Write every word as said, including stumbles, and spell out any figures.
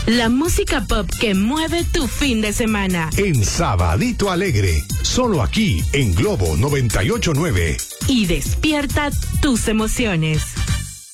La música pop que mueve tu fin de semana. En Sabadito Alegre, solo aquí en Globo noventa y ocho punto nueve. Y despierta tus emociones.